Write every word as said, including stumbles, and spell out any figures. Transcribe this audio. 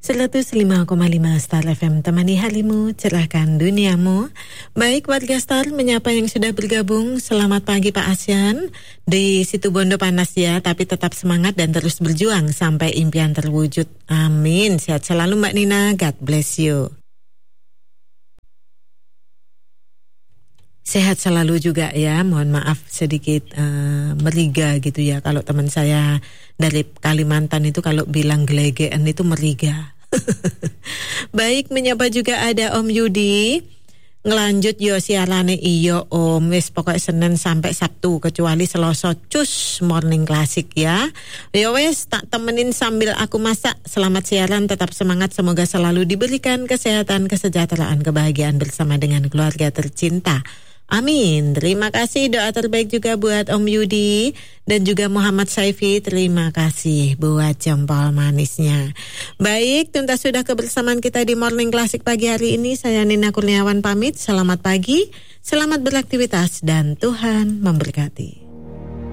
seratus lima koma lima Star F M, temani harimu, cerahkan duniamu. Baik warga Star, menyapa yang sudah bergabung. Selamat pagi Pak Asyan. Di situ Bondo panas ya, tapi tetap semangat dan terus berjuang sampai impian terwujud. Amin. Sehat selalu Mbak Nina. God bless you. Sehat selalu juga ya, mohon maaf sedikit uh, meriga gitu ya. Kalau teman saya dari Kalimantan itu kalau bilang gelegean itu meriga. Baik, menyapa juga ada Om Yudi. Ngelanjut yo siarane iyo Om, wis pokoknya Senin sampai Sabtu kecuali Selasa cus morning klasik ya. Yo wis tak temenin sambil aku masak. Selamat siaran, tetap semangat, semoga selalu diberikan kesehatan, kesejahteraan, kebahagiaan bersama dengan keluarga tercinta. Amin. Terima kasih, doa terbaik juga buat Om Yudi dan juga Muhammad Saifi. Terima kasih buat jempol manisnya. Baik, tuntas sudah kebersamaan kita di Morning Classic pagi hari ini. Saya Nina Kurniawan pamit. Selamat pagi, selamat beraktivitas dan Tuhan memberkati.